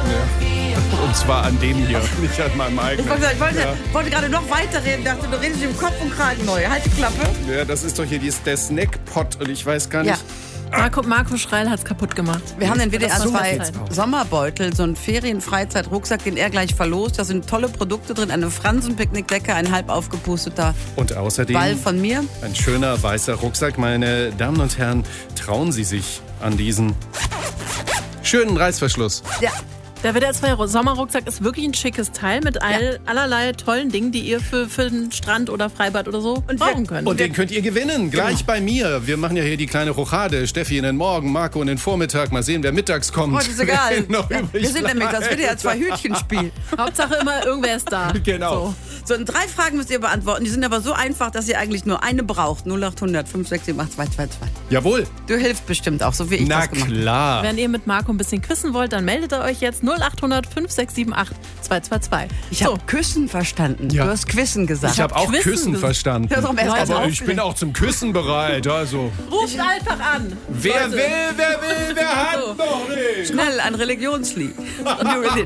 Und zwar an dem hier, nicht an meinem eigenen. Ich wollte gerade noch weiterreden, dachte, du redest im Kopf und Kragen neu. Halt die Klappe. Ja, das ist doch hier der Snackpot und ich weiß gar nicht. Ja. Marco Schreil hat's kaputt gemacht. Wir haben den WDR 2 Zeit. Sommerbeutel, so einen Ferienfreizeit-Rucksack, den er gleich verlost. Da sind tolle Produkte drin, eine Fransenpicknickdecke, ein halb aufgepusteter Und außerdem Ball von mir. ein schöner weißer Rucksack. Meine Damen und Herren, trauen Sie sich an diesen schönen Reißverschluss. Ja. Der WDR 2 Sommerrucksack ist wirklich ein schickes Teil mit allerlei tollen Dingen, die ihr für den Strand oder Freibad oder so brauchen könnt. Und den könnt ihr gewinnen, gleich bei mir. Wir machen ja hier die kleine Rochade. Steffi in den Morgen, Marco in den Vormittag. Mal sehen, wer mittags kommt. Heute ist egal. Noch Ja, übrig wir sind nämlich das WDR 2 Hütchenspiel. Hauptsache immer, irgendwer ist da. Genau. So, und 3 Fragen müsst ihr beantworten. Die sind aber so einfach, dass ihr eigentlich nur eine braucht. 0800 567 8222. Jawohl. Du hilfst bestimmt auch, so wie ich Na das gemacht habe. klar. Wenn ihr mit Marco ein bisschen quizzen wollt, dann meldet ihr euch jetzt 0800 567 8222. Ich habe Küssen verstanden. Ja. Du hast Quissen gesagt. Ich habe auch Quissen Küssen gesagt. verstanden. Ja, darum erst Leute, Aber mal ich bin auch zum Küssen bereit. Also. Ruft einfach an. Wer will, wer hat So. noch nicht. schnell ein Religionslied. New Religion.